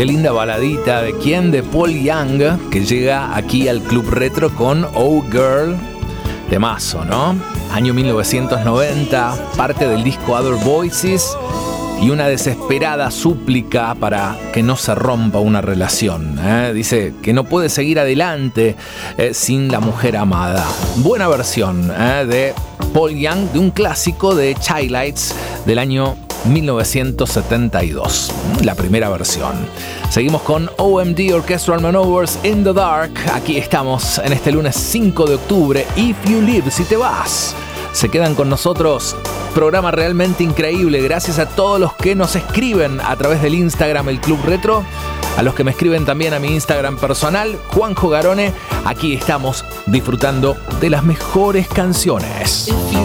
Qué linda baladita. ¿De quién? De Paul Young, que llega aquí al Club Retro con Oh Girl. Temazo, ¿no? Año 1990, parte del disco Other Voices y una desesperada súplica para que no se rompa una relación. Dice que no puede seguir adelante sin la mujer amada. Buena versión de Paul Young, de un clásico de Chi-Lites del año 1972, la primera versión. Seguimos con OMD Orchestral Maneuvers in the Dark. Aquí estamos en este lunes 5 de octubre. If You Leave, si te vas, se quedan con nosotros. Programa realmente increíble. Gracias a todos los que nos escriben a través del Instagram El Club Retro, a los que me escriben también a mi Instagram personal, Juanjo Garone. Aquí estamos disfrutando de las mejores canciones.